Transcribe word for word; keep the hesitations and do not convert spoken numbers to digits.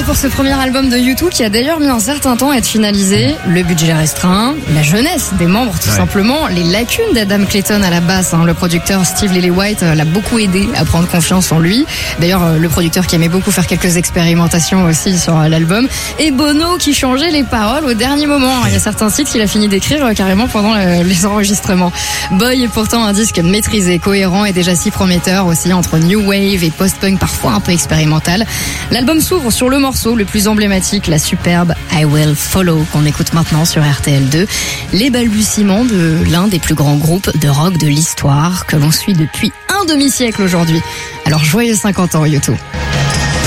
pour ce premier album de U deux qui a d'ailleurs mis un certain temps à être finalisé. Le budget restreint, la jeunesse des membres tout ouais. simplement, les lacunes d'Adam Clayton à la basse. Hein. Le producteur Steve Lillywhite l'a beaucoup aidé à prendre confiance en lui. D'ailleurs, le producteur qui aimait beaucoup faire quelques expérimentations aussi sur l'album. Et Bono qui changeait les paroles au dernier moment. Il y a certains titres qu'il a fini d'écrire carrément pendant les enregistrements. Boy est pourtant un disque maîtrisé, cohérent et déjà si prometteur aussi entre new wave et post-punk parfois un peu expérimental. L'album s'ouvre sur le morceau le plus emblématique, la superbe I Will Follow qu'on écoute maintenant sur R T L deux. Les balbutiements de l'un des plus grands groupes de rock de l'histoire que l'on suit depuis un demi-siècle aujourd'hui. Alors joyeux cinquante ans U deux.